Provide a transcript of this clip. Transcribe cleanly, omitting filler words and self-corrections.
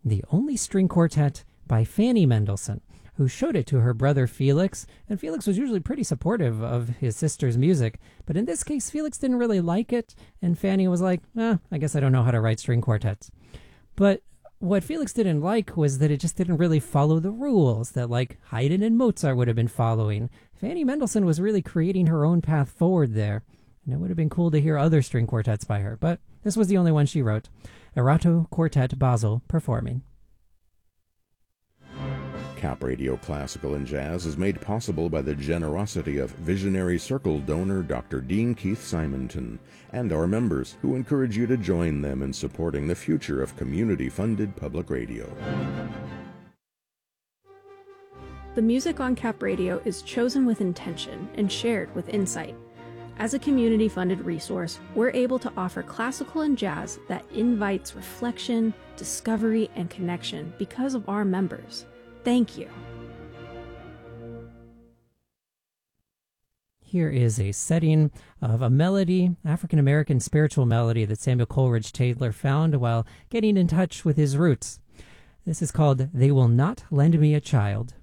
the only string quartet by Fanny Mendelssohn, who showed it to her brother Felix, and Felix was usually pretty supportive of his sister's music, but in this case Felix didn't really like it, and Fanny was like, I guess I don't know how to write string quartets. But what Felix didn't like was that it just didn't really follow the rules that like Haydn and Mozart would have been following. Fanny Mendelssohn was really creating her own path forward there, and it would have been cool to hear other string quartets by her, but this was the only one she wrote. Erato Quartet Basel performing. Cap Radio Classical and Jazz is made possible by the generosity of Visionary Circle donor Dr. Dean Keith Simonton and our members, who encourage you to join them in supporting the future of community-funded public radio. The music on Cap Radio is chosen with intention and shared with insight. As a community-funded resource, we're able to offer classical and jazz that invites reflection, discovery, and connection because of our members. Thank you. Here is a setting of a melody, African-American spiritual melody that Samuel Coleridge Taylor found while getting in touch with his roots. This is called They Will Not Lend Me a Child.